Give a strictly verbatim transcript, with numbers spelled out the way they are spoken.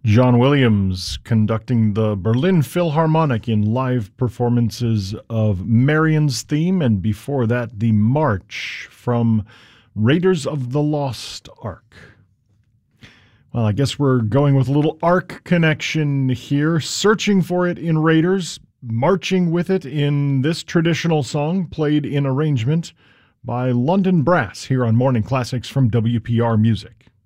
John Williams conducting the Berlin Philharmonic in live performances of Marion's theme, and before that, the March from Raiders of the Lost Ark. Well, I guess we're going with a little Ark connection here, searching for it in Raiders, marching with it in this traditional song played in arrangement by London Brass here on Morning Classics from W P R Music.